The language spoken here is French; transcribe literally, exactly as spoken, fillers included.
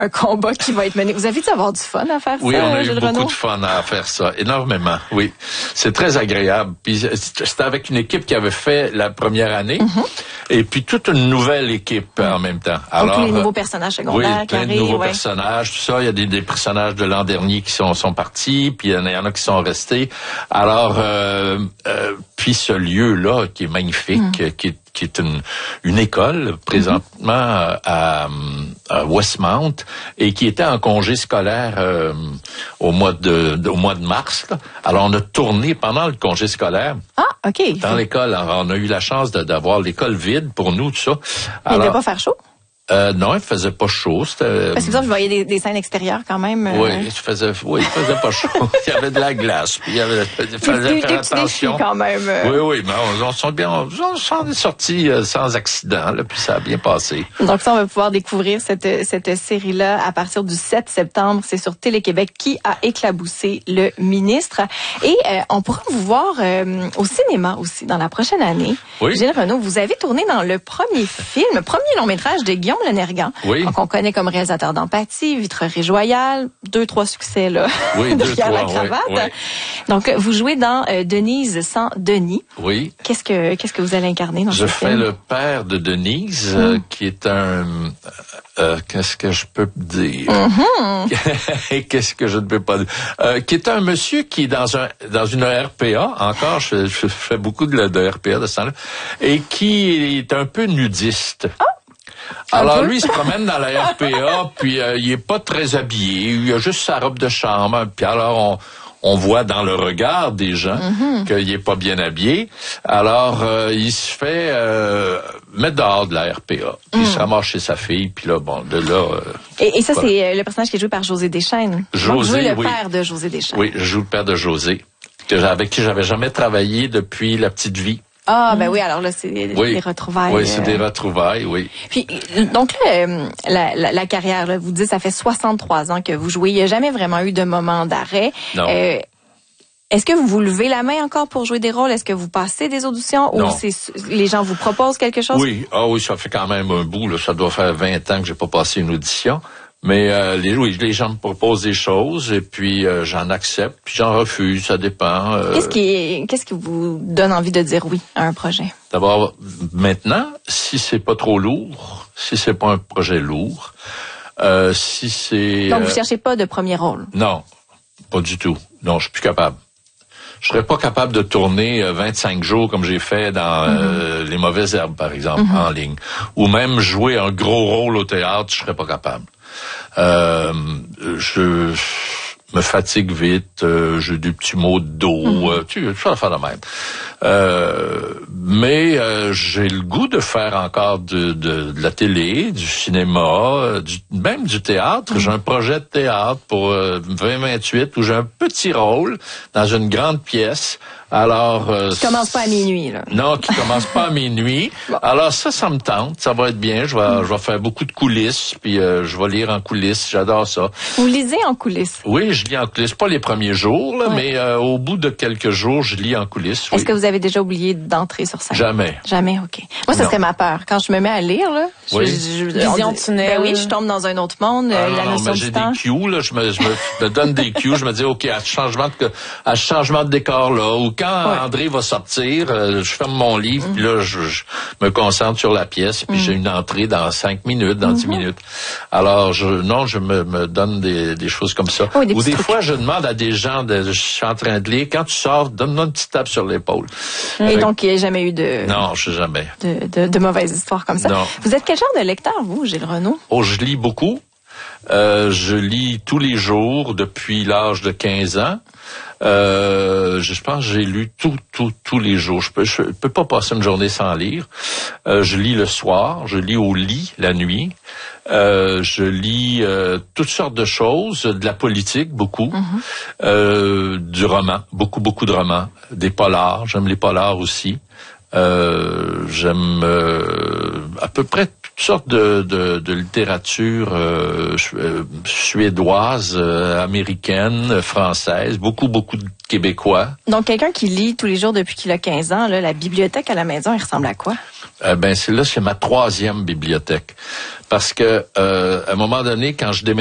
un combat qui va être mené. Vous avez dû avoir du fun à faire oui, ça, on a eu Gilles beaucoup Renaud? de fun à faire ça, énormément, oui. C'est très agréable. Puis c'était avec une équipe qui avait fait la première année, mm-hmm. et puis toute une nouvelle équipe en même temps. Alors, donc, tous les nouveaux personnages secondaires oui, qui arrivent. Oui, plein de nouveaux ouais. personnages, tout ça. Il y a des, des personnages de l'an dernier qui sont, sont partis, puis il y en a, il y en a qui sont restés. Alors, euh, euh, puis ce lieu-là qui est magnifique, mm. qui est qui est une, une école présentement mm-hmm. à, à Westmount et qui était en congé scolaire euh, au mois de, de au mois de mars. Là. Alors on a tourné pendant le congé scolaire. Ah, ok. Dans l'école. Alors on a eu la chance de, d'avoir l'école vide pour nous tout ça. Alors, il ne devait pas faire chaud. Euh, non, il faisait pas chaud. C'était... Parce que ça, je voyais des, des scènes extérieures quand même. Euh... Oui, il faisait, oui, il faisait pas chaud. Il y avait de la glace. Puis il y avait, il fallait des, faire des attention. Quand même. Euh... Oui, oui, mais on, on s'en bien, on, on s'en est sorti euh, sans accident, là, puis ça a bien passé. Donc ça, on va pouvoir découvrir cette cette série-là à partir du sept septembre. C'est sur Télé-Québec. Qui a éclaboussé le ministre. Et euh, on pourra vous voir euh, au cinéma aussi dans la prochaine année. Oui. Gilles Renaud, vous avez tourné dans le premier film, le premier long métrage de Guillaume Lenergan. Oui. Donc, on connaît comme réalisateur d'Empathie, Vitrerie Royale, deux, trois succès, là. Oui, deux, trois, la cravate. Oui, oui. Donc, vous jouez dans euh, Denise sans Denis. Oui. Qu'est-ce que, qu'est-ce que vous allez incarner dans Je ce fais film? le père de Denise, mm. euh, qui est un, euh, qu'est-ce que je peux dire? Mm-hmm. Qu'est-ce que je ne peux pas dire? Euh, qui est un monsieur qui est dans un, dans une R P A, encore, je, je fais beaucoup de, de R P A de ce temps-là, et qui est un peu nudiste. Oh. Alors lui, il se promène dans la R P A, puis euh, il est pas très habillé, il a juste sa robe de chambre, puis alors on on voit dans le regard des gens mm-hmm. qu'il est pas bien habillé. Alors euh, il se fait euh, mettre dehors de la R P A, puis mm. il se ramasse chez sa fille, puis là bon, de là. Euh, et, et ça voilà. C'est le personnage qui est joué par José Deschênes. José, Donc, vous jouez le oui. père de José Deschênes. Oui, je joue le père de José, avec qui j'avais jamais travaillé depuis La Petite Vie. Ah, ben oui, alors là, c'est des, oui. des retrouvailles. Oui, c'est euh... des retrouvailles, oui. Puis, donc là, la, la, la carrière, là, vous dites, ça fait soixante-trois ans que vous jouez. Il n'y a jamais vraiment eu de moment d'arrêt. Non. Euh, est-ce que vous vous levez la main encore pour jouer des rôles? Est-ce que vous passez des auditions? Non. Ou c'est, les gens vous proposent quelque chose? Oui, ah oui, ça fait quand même un bout, là. Ça doit faire vingt ans que j'ai pas passé une audition. Mais euh, les, oui, les gens me proposent des choses et puis euh, j'en accepte, puis j'en refuse, ça dépend. Euh... Qu'est-ce qui, qu'est-ce qui vous donne envie de dire oui à un projet? D'abord, maintenant, si c'est pas trop lourd, si c'est pas un projet lourd, euh, si c'est... Donc, euh... vous cherchez pas de premier rôle? Non, pas du tout. Non, je suis plus capable. Je serais pas capable de tourner vingt-cinq jours comme j'ai fait dans mm-hmm. euh, Les Mauvaises Herbes, par exemple, mm-hmm. en ligne. Ou même jouer un gros rôle au théâtre, je serais pas capable. Euh, je me fatigue vite, euh, j'ai des petits maux de dos, mm-hmm. euh, tu sais, ça faire de même. Euh, mais euh, j'ai le goût de faire encore de, de, de la télé, du cinéma, euh, du, même du théâtre. Mm-hmm. J'ai un projet de théâtre pour euh, vingt vingt-huit où j'ai un petit rôle dans une grande pièce. Alors, euh, qui commence pas à minuit, là. Non, qui commence pas à minuit. Bon. Alors ça, ça me tente, ça va être bien. Je vais, mm. je vais faire beaucoup de coulisses, puis euh, je vais lire en coulisses. J'adore ça. Vous lisez en coulisses? Oui, je lis en coulisses. Pas les premiers jours, là, ouais. mais euh, au bout de quelques jours, je lis en coulisses. Est-ce oui. que vous avez déjà oublié d'entrer sur scène? Jamais. Jamais, ok. Moi, ça non. serait ma peur. Quand je me mets à lire, là, oui. je, je, je, Vision tunnel. Ben oui, je tombe dans un autre monde. Ah, la non, notion mais du j'ai temps. des cues, là. Je me, je me, me donne des cues. Je me dis, ok, à ce changement de, à ce changement de décor là, ou quand ouais. André va sortir, euh, je ferme mon livre, mm. puis là, je, je me concentre sur la pièce, puis mm. j'ai une entrée dans cinq minutes, dans dix mm-hmm. minutes. Alors, je, non, je me, me donne des, des choses comme ça. Oui, des Ou des trucs. fois, je demande à des gens, de, je suis en train de lire, quand tu sors, donne-moi une petite tape sur l'épaule. Et euh, donc, il n'y a jamais eu de... Non, je sais jamais. De, de, de mauvaises histoires comme ça. Non. Vous êtes quel genre de lecteur, vous, Gilles Renaud? Oh, je lis beaucoup. Euh, je lis tous les jours depuis l'âge de quinze ans. Euh, je pense que j'ai lu tout, tout, tous les jours. Je peux, je peux pas passer une journée sans lire. Euh, je lis le soir, je lis au lit la nuit. Euh, je lis euh, toutes sortes de choses, de la politique beaucoup, mm-hmm. euh, du roman, beaucoup, beaucoup de romans, des polars. J'aime les polars aussi. Euh, j'aime euh, à peu près toutes sortes de, de, de littérature euh, suédoise, euh, américaine, française, beaucoup, beaucoup de Québécois. Donc, quelqu'un qui lit tous les jours depuis qu'il a quinze ans, là, la bibliothèque à la maison, elle ressemble à quoi? Euh, ben, c'est là, c'est ma troisième bibliothèque. Parce que, euh, à un moment donné, quand je déménageais